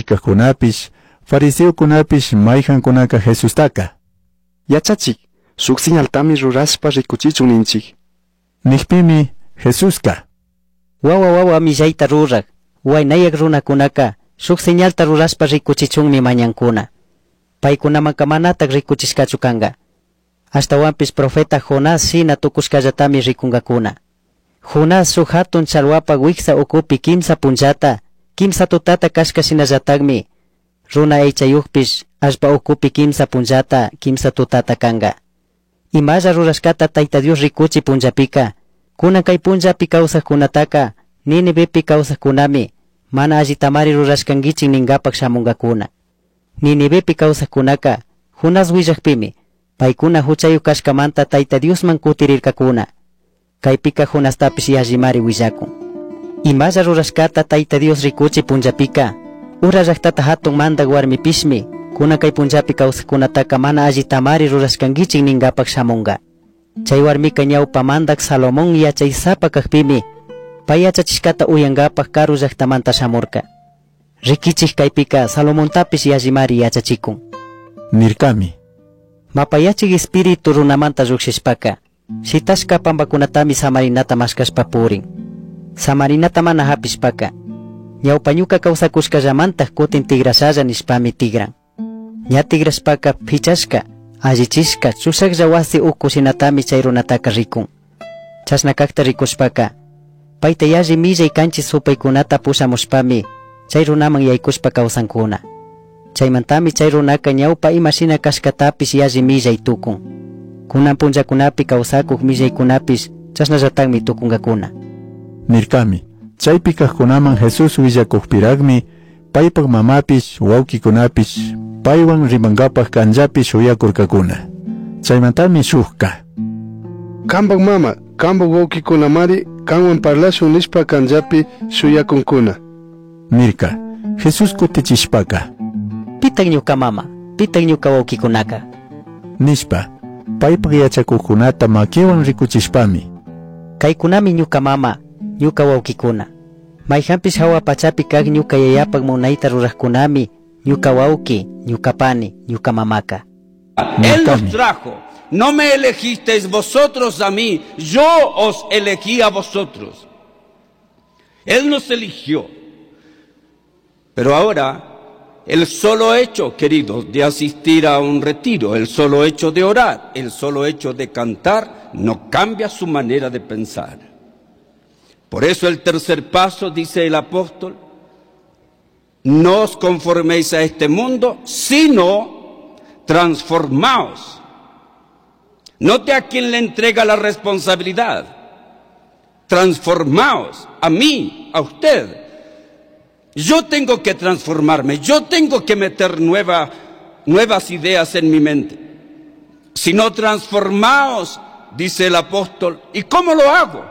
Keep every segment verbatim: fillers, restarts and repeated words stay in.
allicajkunapish, fariseukunapish mayjankunaka Jesustaka. Yachachik, suk señaltami ruraspa rikuchichun ninchik. Nijpimi Jesuska. Wawa wawa millayta rurak, waynayak runakunaka, suk señalta ruraspa rikuchichunmi mañankuna. Paykunamanka manatak rikuchishkachu kanga. Hasta wampis profeta Jonás sina tukushkallatami rikungakuna. Jonás suk hatun chalwapa wiksa ukupi kimsa punchata, kimsa tutata kashka sinallatakmi. Runa aychayukpish ashpa ukupi kimsa punchata, kimsa tutata kanga. Imalla rurashkata Tayta Dios rikuchi punchapika. Kunan kay punchapi kawsaqkunataka, Ninivepi kawsaqkunami, mana allitamari rurashkankichin ningapak shamungakuna. Ninivepi kawsaqkunaka, Jonás willakpimi, paykuna huchayu kashkamanta Tayta Diosman kutirirkakuna. Kaypika Jonastapish yallimari willakun. Imalla rurashkata Tayta Dios rikuchi punchapika, ura llaqtata hatun mandak warmipishmi, kunan kay punchapi kawsaqkunataka mana allitamari rurashkankichin ningapak shamunga. Chay warmika ñawpa mandak Salomón yachaysapa kakpimi, pay yachachishkata uyangapak karu llaqtamanta shamurka. Rikichik kaypika Salomontapish yallimari yachachikun. Nirkami. Mapayachik espiritu runamanta llukshishpaka, shitashka pambakunatami samarinata mashkashpa purin. Samarinata mana hapishpaka, ñawpa ñuka kawsakushkallamanta kutin tigrashalla nishpami tigran. Ña tigrashpaka phichashka, allichishka, chusaklla wasi ukushinatami chay runataka rikun. Chashna kakta rikushpaka, payta yalli millay kanchis supaykunata pushamushpami, chay runaman yaykushpa kawsankuna. Chaymantami chay runaka ñawpa imashina kashkatapish yalli millay tukun. Kunan punchakunapi kawsakuq millaykunapish chashnallataqmi tukunkakuna. Nirkami, chaypi kaqkunaman Jesus willakuqpiraqmi, paypak mamapish, wawkikunapish, paywan rimankapaq kanllapish uyakurkakuna. Chaymantami shuqka. Kambak mama, kambak wawkikunamari, kanwan parlashun nishpa kanllapi suyakunkuna. Nirka, Jesus kutichishpaka. Pitak ñuka mama, pitak ñuka wawkikunaka. Nishpa, paypak yachakuqkunata makiwan rikuchishpami. Kaykunami ñuka mama, ñuka wawkikuna. Mayhampish hawa pachapi kag ñuka yayapak munayta ruraqkunami, ñuka wawki, ñuka pani, ñuka mamaka. Él nos trajo, no me elegisteis vosotros a mí, yo os elegí a vosotros. Él nos eligió. Pero ahora, el solo hecho, queridos, de asistir a un retiro, el solo hecho de orar, el solo hecho de cantar, no cambia su manera de pensar. Por eso el tercer paso, dice el apóstol, no os conforméis a este mundo, sino transformaos. Note a quién le entrega la responsabilidad. Transformaos, a mí, a usted. Yo tengo que transformarme, yo tengo que meter nueva, nuevas ideas en mi mente. Si no, transformaos, dice el apóstol. ¿Y cómo lo hago?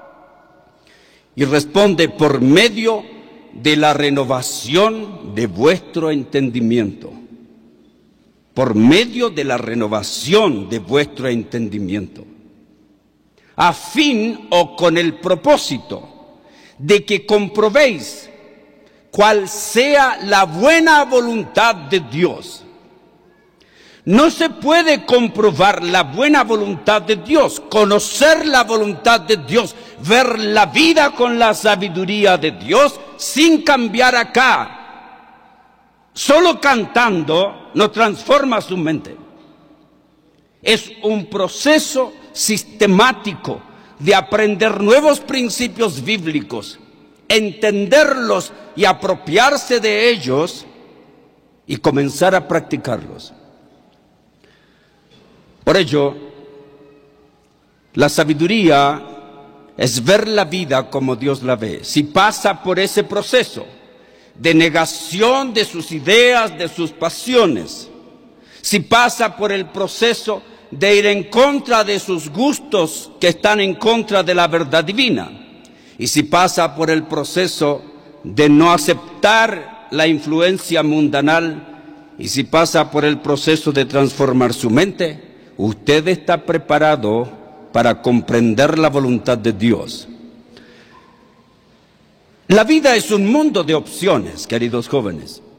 Y responde, por medio de la renovación de vuestro entendimiento. Por medio de la renovación de vuestro entendimiento. A fin o con el propósito de que comprobéis cuál sea la buena voluntad de Dios. No se puede comprobar la buena voluntad de Dios, conocer la voluntad de Dios, ver la vida con la sabiduría de Dios sin cambiar acá. Solo cantando no transforma su mente. Es un proceso sistemático de aprender nuevos principios bíblicos, entenderlos y apropiarse de ellos y comenzar a practicarlos. Por ello, la sabiduría es ver la vida como Dios la ve. Si pasa por ese proceso de negación de sus ideas, de sus pasiones, si pasa por el proceso de ir en contra de sus gustos que están en contra de la verdad divina, y si pasa por el proceso de no aceptar la influencia mundanal, y si pasa por el proceso de transformar su mente, usted está preparado para comprender la voluntad de Dios. La vida es un mundo de opciones, queridos jóvenes.